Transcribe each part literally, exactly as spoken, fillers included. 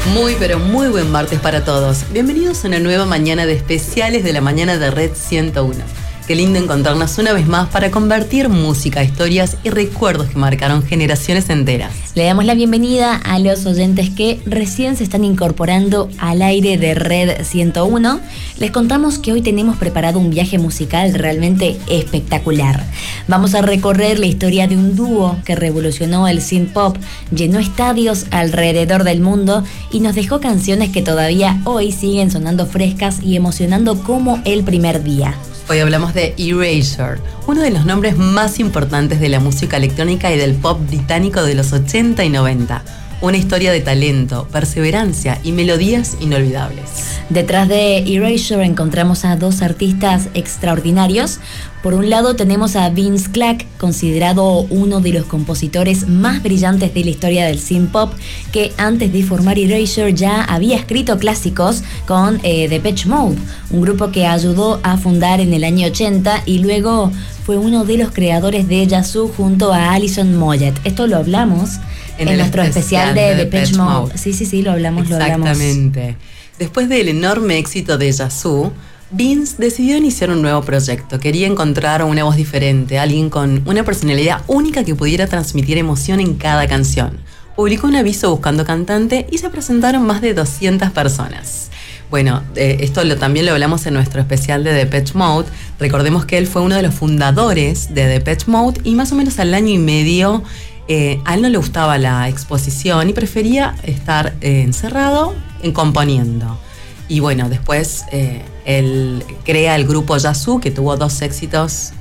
Muy pero muy buen martes para todos. Bienvenidos a una nueva mañana de especiales de la mañana de Red ciento uno. Qué lindo encontrarnos una vez más para convertir música, historias y recuerdos que marcaron generaciones enteras. Le damos la bienvenida a los oyentes que recién se están incorporando al aire de Red ciento uno. Les contamos que hoy tenemos preparado un viaje musical realmente espectacular. Vamos a recorrer la historia de un dúo que revolucionó el synth pop, llenó estadios alrededor del mundo y nos dejó canciones que todavía hoy siguen sonando frescas y emocionando como el primer día. Hoy hablamos de Erasure, uno de los nombres más importantes de la música electrónica y del pop británico de los ochenta y noventa. Una historia de talento, perseverancia y melodías inolvidables. Detrás de Erasure encontramos a dos artistas extraordinarios. Por un lado tenemos a Vince Clarke, considerado uno de los compositores más brillantes de la historia del synth pop, que antes de formar Erasure ya había escrito clásicos con eh, Depeche Mode, un grupo que ayudó a fundar en el año ochenta y luego fue uno de los creadores de Yazoo junto a Alison Moyet. Esto lo hablamos en, en nuestro especial, especial de, de Depeche Mode. Mode. Sí, sí, sí, lo hablamos, lo hablamos. Exactamente. Después del enorme éxito de Yazoo, Vince decidió iniciar un nuevo proyecto. Quería encontrar una voz diferente, alguien con una personalidad única que pudiera transmitir emoción en cada canción. Publicó un aviso buscando cantante y se presentaron más de doscientas personas. Bueno, eh, esto lo, también lo hablamos en nuestro especial de Depeche Mode. Recordemos que él fue uno de los fundadores de Depeche Mode y más o menos al año y medio eh, a él no le gustaba la exposición y prefería estar eh, encerrado en componiendo. Y bueno, después eh, él crea el grupo Yazoo, que tuvo dos éxitos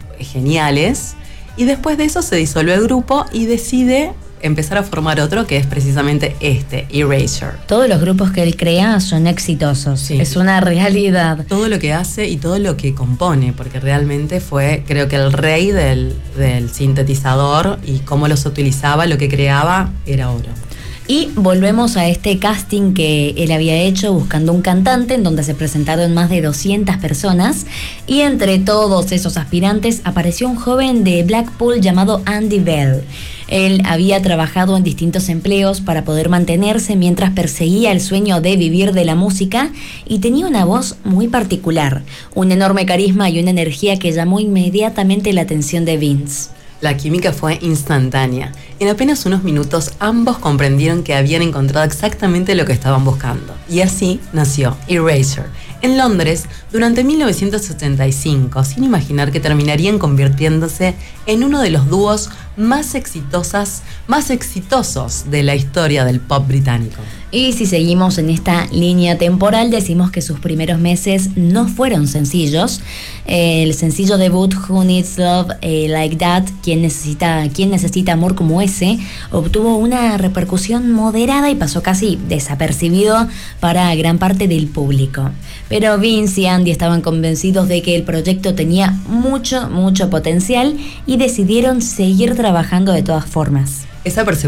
geniales. Y después de eso se disolvió el grupo y decide empezar a formar otro, que es precisamente este, Erasure. Todos los grupos que él crea son exitosos, sí. Es una realidad. Todo lo que hace y todo lo que compone, porque realmente fue, creo que el rey del, del sintetizador y cómo los utilizaba, lo que creaba, era oro. Y volvemos a este casting que él había hecho buscando un cantante, en donde se presentaron más de doscientas personas, y entre todos esos aspirantes apareció un joven de Blackpool llamado Andy Bell. Él había trabajado en distintos empleos para poder mantenerse mientras perseguía el sueño de vivir de la música y tenía una voz muy particular, un enorme carisma y una energía que llamó inmediatamente la atención de Vince. La química fue instantánea. En apenas unos minutos ambos comprendieron que habían encontrado exactamente lo que estaban buscando. Y así nació Erasure, en Londres, durante mil novecientos setenta y cinco, sin imaginar que terminarían convirtiéndose en uno de los dúos más exitosas, más exitosos de la historia del pop británico. Y si seguimos en esta línea temporal, decimos que sus primeros meses no fueron sencillos. El sencillo debut Who Needs Love eh, Like That, ¿Quién necesita, ¿Quién necesita amor como ese?, obtuvo una repercusión moderada y pasó casi desapercibido para gran parte del público. Pero Vince y Andy estaban convencidos de que el proyecto tenía mucho, mucho potencial y decidieron seguir trabajando de todas formas. Esa